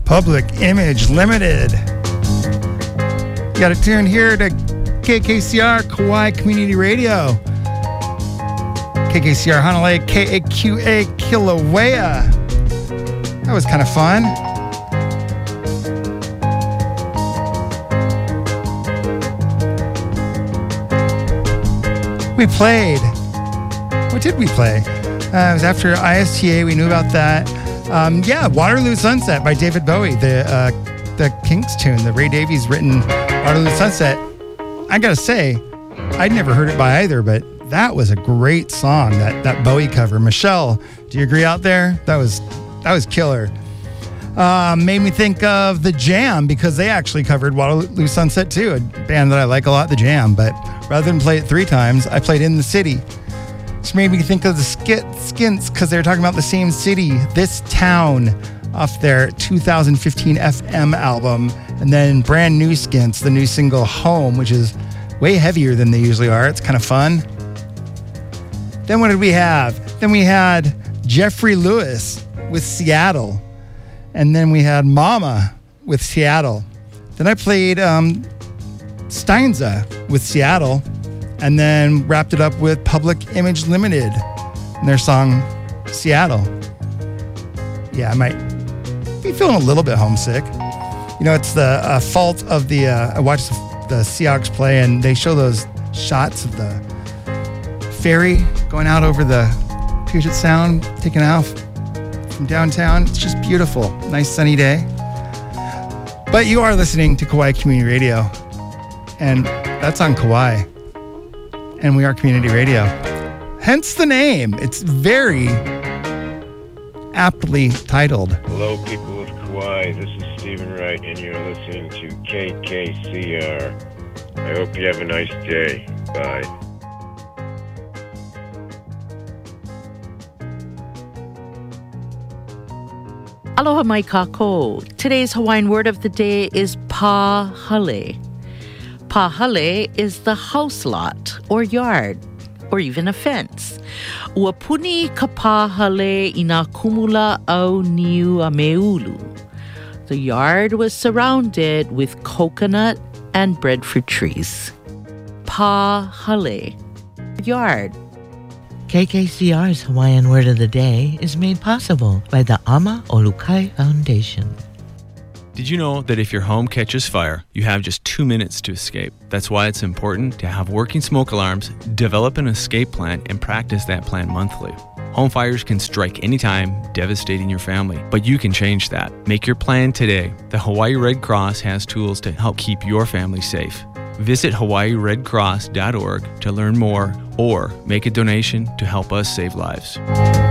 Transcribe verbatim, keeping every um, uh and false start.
Public Image Limited. You got to tune here to K K C R, Kauai Community Radio. K K C R Hanalei, K A Q A Kilauea. That was kind of fun. We played. What did we play? Uh, it was after I S T A. We knew about that. Um, yeah, Waterloo Sunset by David Bowie, the uh, the Kinks tune, the Ray Davies written Waterloo Sunset. I gotta say, I'd never heard it by either, but that was a great song, that that Bowie cover. Michelle, do you agree out there? That was that was killer. Uh, made me think of The Jam, because they actually covered Waterloo Sunset too, a band that I like a lot, The Jam. But rather than play it three times, I played In the City. Which made me think of the Skit Skints, because they were talking about the same city, This Town, off their two thousand fifteen F M album. And then brand new Skints, the new single Home, which is way heavier than they usually are. It's kind of fun. Then what did we have? Then we had Jeffrey Lewis with Seattle. And then we had Mama with Seattle. Then I played um, Steinza with Seattle. And then wrapped it up with Public Image Limited and their song Seattle. Yeah, I might be feeling a little bit homesick. You know, it's the uh, fault of the, uh, I watched the, the Seahawks play, and they show those shots of the ferry going out over the Puget Sound, taking off from downtown. It's just beautiful. Nice sunny day. But you are listening to Kauai Community Radio, and that's on Kauai. And we are community radio. Hence the name. It's very aptly titled. Hello, people of Kauai. This is Stephen Wright, and you're listening to K K C R. I hope you have a nice day. Bye. Aloha mai kako. Today's Hawaiian word of the day is pahale. Pahale is the house lot or yard or even a fence. Uapuni ka pahale ina kumula au niu a meulu. The yard was surrounded with coconut and breadfruit trees. Pahale, yard. K K C R's Hawaiian word of the day is made possible by the Ama Olukai Foundation. Did you know that if your home catches fire, you have just two minutes to escape? That's why it's important to have working smoke alarms, develop an escape plan, and practice that plan monthly. Home fires can strike anytime, devastating your family, but you can change that. Make your plan today. The Hawaii Red Cross has tools to help keep your family safe. Visit hawaii red cross dot org to learn more or make a donation to help us save lives.